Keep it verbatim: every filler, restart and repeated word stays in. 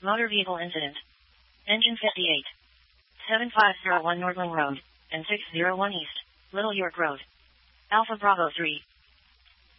Motor vehicle incident. Engine fifty-eight. seven five zero one Nordling Road, and six zero one East, Little York Road. Alpha Bravo three,